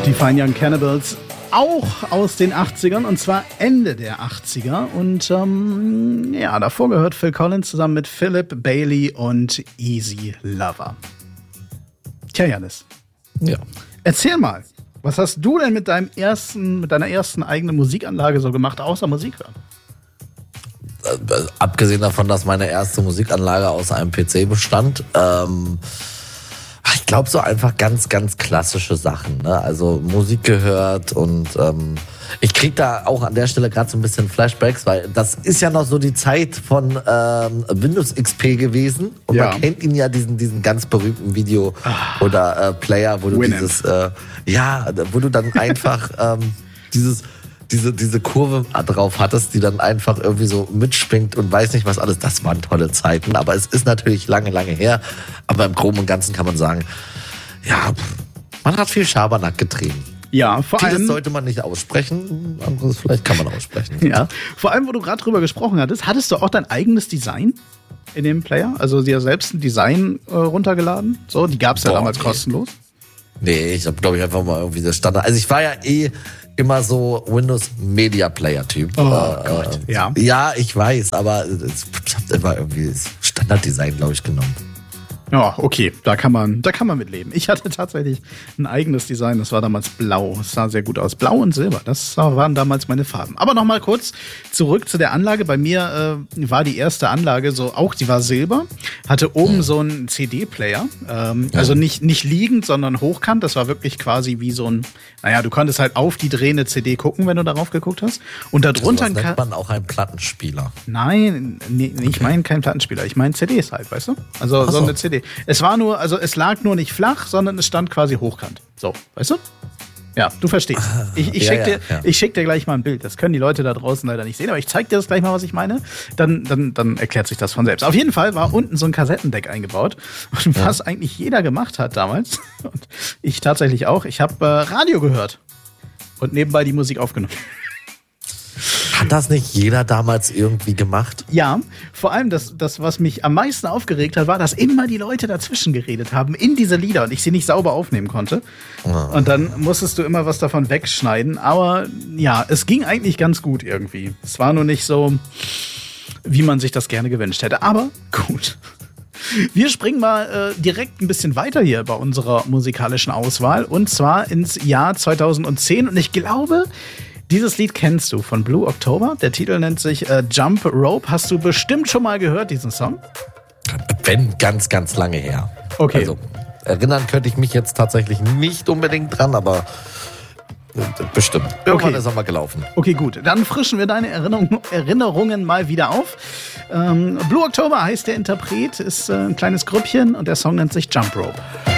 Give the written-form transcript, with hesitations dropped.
Die Fine Young Cannibals, auch aus den 80ern, und zwar Ende der 80er. Und davor gehört Phil Collins zusammen mit Philip Bailey und Easy Lover. Tja, Janis. Ja. Erzähl mal, was hast du denn mit deiner ersten eigenen Musikanlage so gemacht, außer Musik hören? Abgesehen davon, dass meine erste Musikanlage aus einem PC bestand, ich glaube so einfach ganz, ganz klassische Sachen, ne? Also Musik gehört und ich krieg da auch an der Stelle gerade so ein bisschen Flashbacks, weil das ist ja noch so die Zeit von Windows XP gewesen und ja. Man kennt ihn ja, diesen ganz berühmten Video oder Player, wo du Winamp. wo du dann einfach diese Kurve drauf hattest, die dann einfach irgendwie so mitschwingt und weiß nicht was alles. Das waren tolle Zeiten, aber es ist natürlich lange, lange her. Aber im Groben und Ganzen kann man sagen, ja, man hat viel Schabernack getrieben. Ja, vor allem. Das sollte man nicht aussprechen, anderes vielleicht kann man aussprechen. Ja, vor allem, wo du gerade drüber gesprochen hattest du auch dein eigenes Design in dem Player? Also dir selbst ein Design runtergeladen? So, die gab es ja damals kostenlos. Nee, ich habe, glaube ich, einfach mal irgendwie das Standard. Also ich war ja immer so Windows Media Player Typ. Oh Gott, ja. Ja, ich weiß, aber ich habe immer irgendwie das Standarddesign, glaube ich, genommen. Ja, okay, da kann man mit leben. Ich hatte tatsächlich ein eigenes Design, das war damals blau. Das sah sehr gut aus. Blau und Silber, das waren damals meine Farben. Aber noch mal kurz zurück zu der Anlage. Bei mir war die erste Anlage die war silber, hatte oben so einen CD-Player. Also nicht liegend, sondern hochkant. Das war wirklich quasi wie so ein, du konntest halt auf die drehende CD gucken, wenn du darauf geguckt hast. Und darunter nennt man auch einen Plattenspieler. Nein, ich meine keinen Plattenspieler. Ich meine CDs halt, weißt du? Also so eine CD. Es lag nur nicht flach, sondern es stand quasi hochkant. So, weißt du? Ja, du verstehst. Ich schick dir gleich mal ein Bild. Das können die Leute da draußen leider nicht sehen, aber ich zeig dir das gleich mal, was ich meine. Dann erklärt sich das von selbst. Auf jeden Fall war unten so ein Kassettendeck eingebaut. Und was eigentlich jeder gemacht hat damals, und ich tatsächlich auch, ich habe Radio gehört und nebenbei die Musik aufgenommen. Hat das nicht jeder damals irgendwie gemacht? Ja, vor allem das, was mich am meisten aufgeregt hat, war, dass immer die Leute dazwischen geredet haben in diese Lieder und ich sie nicht sauber aufnehmen konnte. Und dann musstest du immer was davon wegschneiden. Aber ja, es ging eigentlich ganz gut irgendwie. Es war nur nicht so, wie man sich das gerne gewünscht hätte. Aber gut. Wir springen mal direkt ein bisschen weiter hier bei unserer musikalischen Auswahl. Und zwar ins Jahr 2010. Und ich glaube, dieses Lied kennst du von Blue October. Der Titel nennt sich Jump Rope. Hast du bestimmt schon mal gehört, diesen Song? Wenn, ganz, ganz lange her. Okay. Also, erinnern könnte ich mich jetzt tatsächlich nicht unbedingt dran, aber bestimmt. Irgendwann ist er mal gelaufen. Okay, gut. Dann frischen wir deine Erinnerungen mal wieder auf. Blue October heißt der Interpret, ist ein kleines Grüppchen und der Song nennt sich Jump Rope.